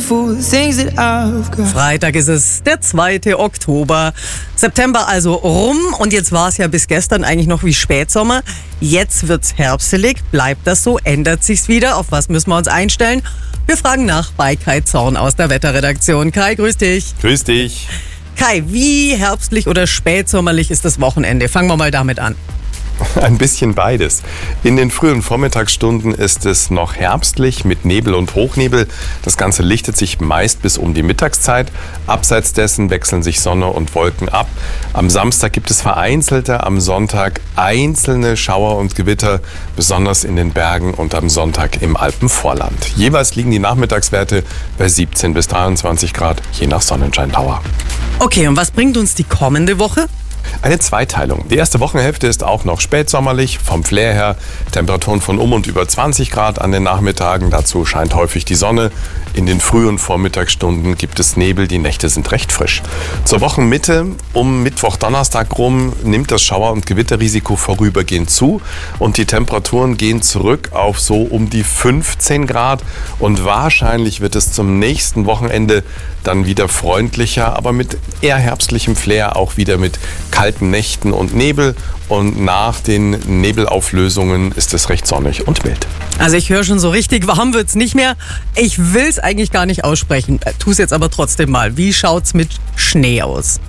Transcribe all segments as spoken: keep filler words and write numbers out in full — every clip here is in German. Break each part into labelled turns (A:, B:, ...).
A: beautiful things that I've got.
B: Freitag ist es, der zweite Oktober. September also rum und jetzt war es ja bis gestern eigentlich noch wie Spätsommer. Jetzt wird's herbstelig. Bleibt das so? Ändert sich's wieder? Auf was müssen wir uns einstellen? Wir fragen nach bei Kai Zorn aus der Wetterredaktion. Kai, grüß dich.
C: Grüß dich.
B: Kai, wie herbstlich oder spätsommerlich ist das Wochenende? Fangen wir mal damit an.
C: Ein bisschen beides. In den frühen Vormittagsstunden ist es noch herbstlich mit Nebel und Hochnebel. Das Ganze lichtet sich meist bis um die Mittagszeit. Abseits dessen wechseln sich Sonne und Wolken ab. Am Samstag gibt es vereinzelte, am Sonntag einzelne Schauer und Gewitter, besonders in den Bergen und am Sonntag im Alpenvorland. Jeweils liegen die Nachmittagswerte bei siebzehn bis dreiundzwanzig Grad, je nach Sonnenscheindauer.
B: Okay, und was bringt uns die kommende Woche?
C: Eine Zweiteilung. Die erste Wochenhälfte ist auch noch spätsommerlich, vom Flair her. Temperaturen von um und über zwanzig Grad an den Nachmittagen. Dazu scheint häufig die Sonne. In den frühen Vormittagsstunden gibt es Nebel, die Nächte sind recht frisch. Zur Wochenmitte, um Mittwoch, Donnerstag rum, nimmt das Schauer- und Gewitterrisiko vorübergehend zu. Und die Temperaturen gehen zurück auf so um die fünfzehn Grad. Und wahrscheinlich wird es zum nächsten Wochenende dann wieder freundlicher, aber mit eher herbstlichem Flair, auch wieder mit kalten Nächten und Nebel. Und nach den Nebelauflösungen ist es recht sonnig und mild.
B: Also ich höre schon so richtig, warm wird's nicht mehr. Ich will's eigentlich gar nicht aussprechen, tu's jetzt aber trotzdem mal. Wie schaut's mit Schnee aus?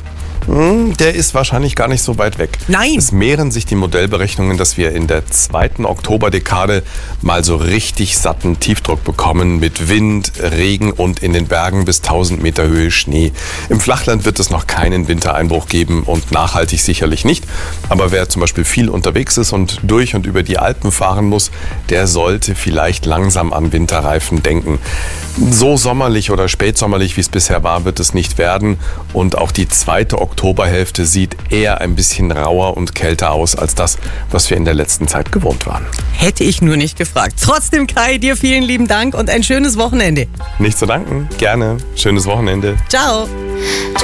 C: Der ist wahrscheinlich gar nicht so weit weg.
B: Nein.
C: Es mehren sich die Modellberechnungen, dass wir in der zweiten Oktoberdekade mal so richtig satten Tiefdruck bekommen mit Wind, Regen und in den Bergen bis tausend Meter Höhe Schnee. Im Flachland wird es noch keinen Wintereinbruch geben und nachhaltig sicherlich nicht. Aber wer zum Beispiel viel unterwegs ist und durch und über die Alpen fahren muss, der sollte vielleicht langsam an Winterreifen denken. So sommerlich oder spätsommerlich, wie es bisher war, wird es nicht werden. Und auch die zweite Oktoberhälfte sieht eher ein bisschen rauer und kälter aus als das, was wir in der letzten Zeit gewohnt waren.
B: Hätte ich nur nicht gefragt. Trotzdem, Kai, dir vielen lieben Dank und ein schönes Wochenende.
C: Nicht zu danken. Gerne. Schönes Wochenende.
B: Ciao.